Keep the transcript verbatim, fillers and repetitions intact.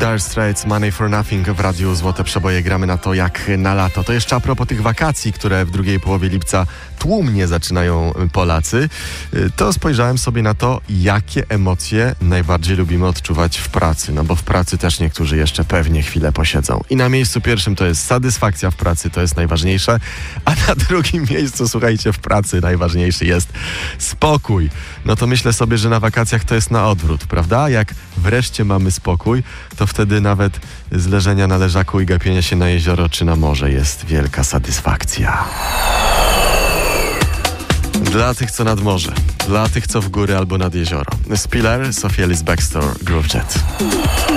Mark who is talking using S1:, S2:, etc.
S1: Dire Straits, Money for Nothing w radiu Złote Przeboje. Gramy na to jak na lato. To jeszcze a propos tych wakacji, które w drugiej połowie lipca tłumnie zaczynają Polacy, to spojrzałem sobie na to, jakie emocje najbardziej lubimy odczuwać w pracy. No bo w pracy też niektórzy jeszcze pewnie chwilę posiedzą. I na miejscu pierwszym to jest satysfakcja w pracy, to jest najważniejsze, a na drugim miejscu, słuchajcie, w pracy najważniejszy jest spokój. No to myślę sobie, że na wakacjach to jest na odwrót, prawda? Jak wreszcie mamy spokój, to wtedy nawet z leżenia na leżaku i gapienia się na jezioro czy na morze jest wielka satysfakcja. Dla tych, co nad morze, dla tych, co w góry albo nad jezioro. Spiller, Sophia Ellis-Bextor, Groove Jet.